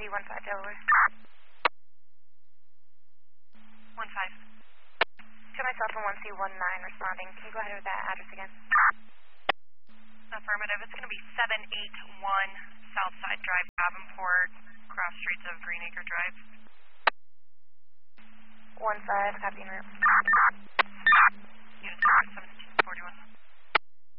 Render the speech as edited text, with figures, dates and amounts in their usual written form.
1C15 Delaware. 1-5. To myself from 1C19 responding. Can you go ahead with that address again? Affirmative. It's going to be 781 Southside Drive, Davenport, cross streets of Greenacre Drive. 1-5, copy en route. Unit 741.